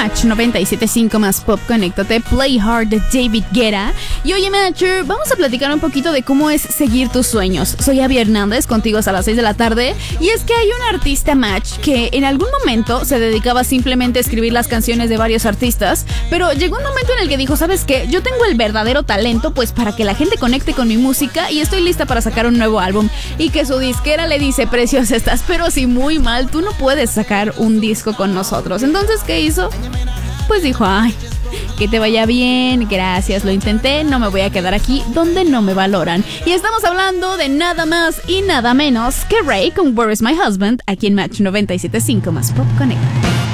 Match 97.5 más Pop. Conéctate, Play Hard de David Guetta. Y oye, Matcher, vamos a platicar un poquito de cómo es seguir tus sueños. Soy Abby Hernández, contigo hasta las 6 de la tarde. Y es que hay un artista, Match, que en algún momento se dedicaba simplemente a escribir las canciones de varios artistas, pero llegó un momento en el que dijo, ¿sabes qué? Yo tengo el verdadero talento pues para que la gente conecte con mi música y estoy lista para sacar un nuevo álbum. Y que su disquera le dice, preciosa, estás pero si muy mal, tú no puedes sacar un disco con nosotros. Entonces, ¿qué hizo? Pues dijo, ay, que te vaya bien, gracias, lo intenté, no me voy a quedar aquí donde no me valoran. Y estamos hablando de nada más y nada menos que Ray con Where is My Husband, aquí en Match 97.5 más Pop Connect.